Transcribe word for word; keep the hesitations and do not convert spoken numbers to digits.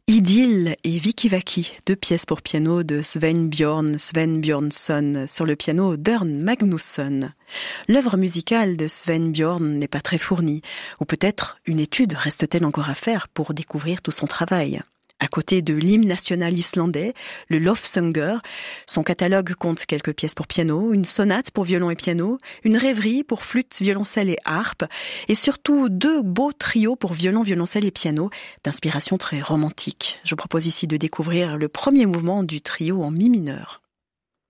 Idylle et Vikivaki, deux pièces pour piano de Sven Björn Sven Björnsson sur le piano d'Ørn Magnusson. L'œuvre musicale de Sven Björn n'est pas très fournie, ou peut-être une étude reste-t-elle encore à faire pour découvrir tout son travail. À côté de l'hymne national islandais, le Lofsönger, son catalogue compte quelques pièces pour piano, une sonate pour violon et piano, une rêverie pour flûte, violoncelle et harpe, et surtout deux beaux trios pour violon, violoncelle et piano, d'inspiration très romantique. Je vous propose ici de découvrir le premier mouvement du trio en mi mineur.